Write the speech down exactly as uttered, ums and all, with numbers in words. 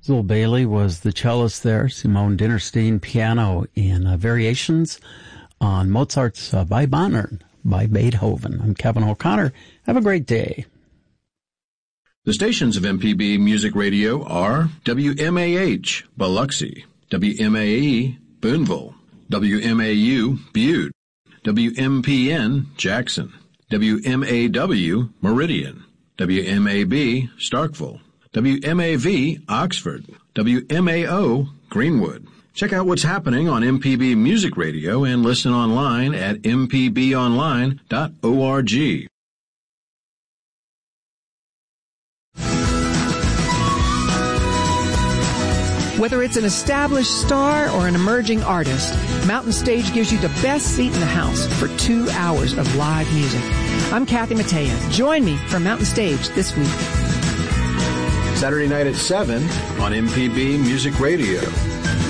Zoll Bailey was the cellist there. Simone Dinnerstein, piano in uh, variations on Mozart's uh, Bei Bonnern by Beethoven. I'm Kevin O'Connor. Have a great day. The stations of M P B Music Radio are W M A H, Biloxi, W M A E, Boonville, W M A U, Butte, W M P N, Jackson, W M A W, Meridian, W M A B, Starkville, W M A V, Oxford, W M A O, Greenwood. Check out what's happening on M P B Music Radio and listen online at m p b online dot org. Whether it's an established star or an emerging artist, Mountain Stage gives you the best seat in the house for two hours of live music. I'm Kathy Mattea. Join me for Mountain Stage this week. Saturday night at seven on M P B Music Radio.